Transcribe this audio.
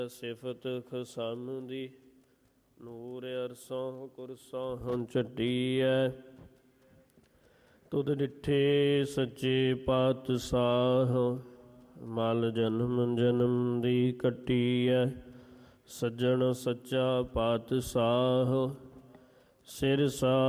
ਸਿਫਤ ਖਸਮ ਦੀ ਨੂਰ ਅਰਸੋਂ ਕੁਰਸੋਂ ਚੱਟੀਐ। ਤੁਧ ਡਿਠੇ ਸੱਚੇ ਪਾਤਸ਼ਾਹ ਮਲ ਜਨਮ ਜਨਮ ਦੀ ਕੱਟੀਐ। ਸੱਜਣ ਸੱਚਾ ਪਾਤਸ਼ਾਹ ਸਿਰ ਸਾ